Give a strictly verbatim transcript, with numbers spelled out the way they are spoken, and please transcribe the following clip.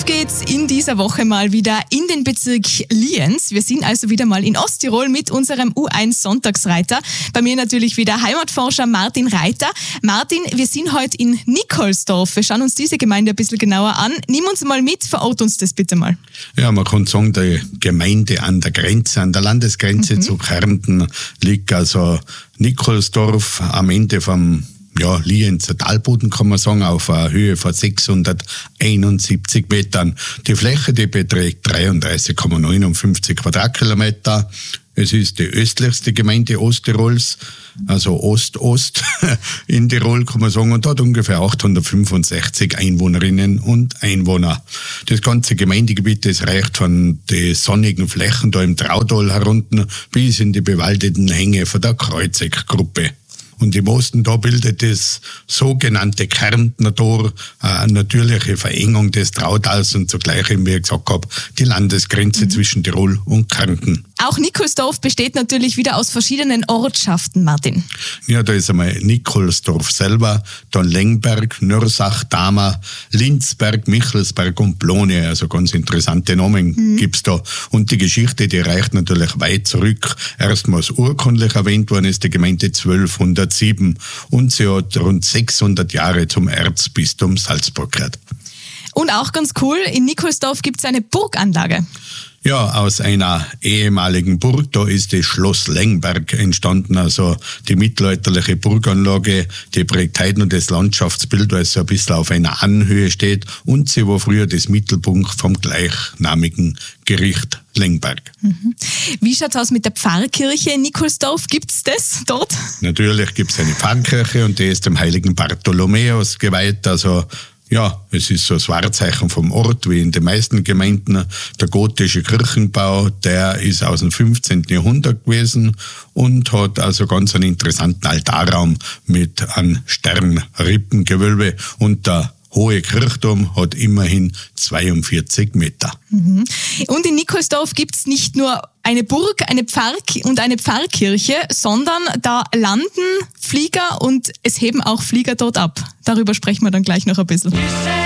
geht's in dieser Woche mal wieder in den Bezirk Lienz. Wir sind also wieder mal in Osttirol mit unserem U eins Sonntagsreiter. Bei mir natürlich wieder Heimatforscher Martin Reiter. Martin, wir sind heute in Nikolsdorf. Wir schauen uns diese Gemeinde ein bisschen genauer an. Nimm uns mal mit, verort uns das bitte mal. Ja, man kann sagen, die Gemeinde an der Grenze, an der Landesgrenze mhm. zu Kärnten liegt also Nikolsdorf am Ende vom ja, Lienzer Talboden, kann man sagen, auf einer Höhe von sechshunderteinundsiebzig Metern. Die Fläche, die beträgt dreiunddreißig Komma neunundfünfzig Quadratkilometer. Es ist die östlichste Gemeinde Osttirols, also Ost-Ost in Tirol, kann man sagen, und hat ungefähr achthundertfünfundsechzig Einwohnerinnen und Einwohner. Das ganze Gemeindegebiet, das reicht von den sonnigen Flächen da im Trautal herunter bis in die bewaldeten Hänge von der Kreuzeck-Gruppe. Und im Osten, da bildet das sogenannte Kärntner Tor eine natürliche Verengung des Trautals und zugleich, wie ich gesagt habe, die Landesgrenze mhm. zwischen Tirol und Kärnten. Auch Nikolsdorf besteht natürlich wieder aus verschiedenen Ortschaften, Martin. Ja, da ist einmal Nikolsdorf selber, dann Lengberg, Nörsach, Dahmer, Linzberg, Michelsberg und Plone. Also ganz interessante Namen mhm. gibt's da. Und die Geschichte, die reicht natürlich weit zurück. Erstmals urkundlich erwähnt worden ist die Gemeinde zwölfhundertsieben und sie hat rund sechshundert Jahre zum Erzbistum Salzburg gehört. Und auch ganz cool, in Nikolsdorf gibt's eine Burganlage. Ja, aus einer ehemaligen Burg, da ist das Schloss Lengberg entstanden, also die mittelalterliche Burganlage, die prägt heute noch das Landschaftsbild, weil es so ein bisschen auf einer Anhöhe steht, und sie war früher das Mittelpunkt vom gleichnamigen Gericht Lengberg. Mhm. Wie schaut's aus mit der Pfarrkirche in Nikolsdorf? Gibt's das dort? Natürlich gibt's eine Pfarrkirche und die ist dem heiligen Bartholomäus geweiht, also ja, es ist so das Wahrzeichen vom Ort, wie in den meisten Gemeinden. Der gotische Kirchenbau, der ist aus dem fünfzehnten Jahrhundert gewesen und hat also ganz einen interessanten Altarraum mit einem Sternrippengewölbe, und der hohe Kirchturm hat immerhin zweiundvierzig Meter. Mhm. Und in Nikolsdorf gibt's nicht nur eine Burg, eine Pfarr- und eine Pfarrkirche, sondern da landen Flieger und es heben auch Flieger dort ab. Darüber sprechen wir dann gleich noch ein bisschen.